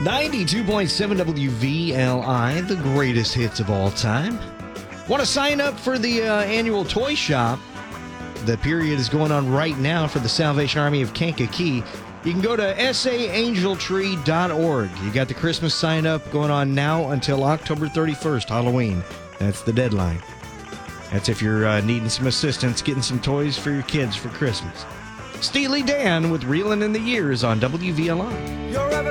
92.7 WVLI, the greatest hits of all time. Want to sign up for the annual toy shop? The period is going on right now for the Salvation Army of Kankakee. You can go to saangeltree.org. You got the Christmas sign up going on now until October 31st, Halloween. That's the deadline. That's if you're needing some assistance getting some toys for your kids for Christmas. Steely Dan with Reelin' in the Years on WVLI. You're